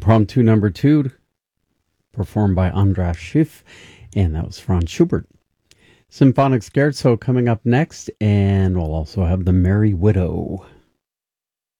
Impromptu number 2, performed by Andras Schiff, and that was Franz Schubert. Symphonic Scherzo coming up next, and we'll also have The Merry Widow.